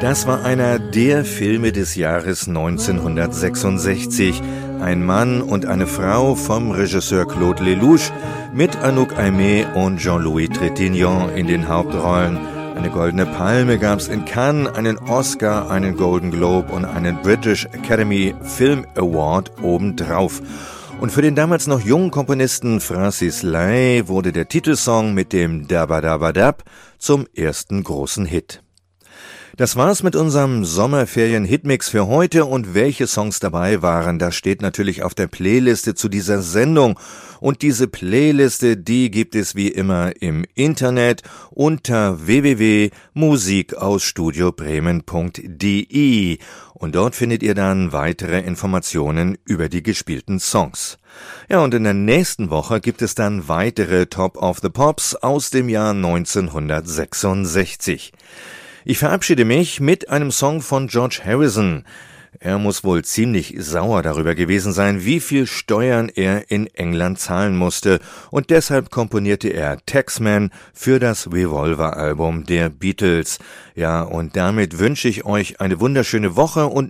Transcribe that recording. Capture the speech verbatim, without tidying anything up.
Das war einer der Filme des Jahres neunzehnhundertsechsundsechzig. Ein Mann und eine Frau vom Regisseur Claude Lelouch mit Anouk Aimée und Jean-Louis Trintignant in den Hauptrollen. Eine Goldene Palme gab's in Cannes, einen Oscar, einen Golden Globe und einen British Academy Film Award obendrauf. Und für den damals noch jungen Komponisten Francis Lai wurde der Titelsong mit dem Dabadabadab zum ersten großen Hit. Das war's mit unserem Sommerferien-Hitmix für heute und welche Songs dabei waren, das steht natürlich auf der Playliste zu dieser Sendung. Und diese Playliste, die gibt es wie immer im Internet unter w w w punkt musik aus studio bremen punkt d e und dort findet ihr dann weitere Informationen über die gespielten Songs. Ja, und in der nächsten Woche gibt es dann weitere Top of the Pops aus dem Jahr neunzehnhundertsechsundsechzig. Ich verabschiede mich mit einem Song von George Harrison. Er muss wohl ziemlich sauer darüber gewesen sein, wie viel Steuern er in England zahlen musste, und deshalb komponierte er Taxman für das Revolver-Album der Beatles. Ja, und damit wünsche ich euch eine wunderschöne Woche und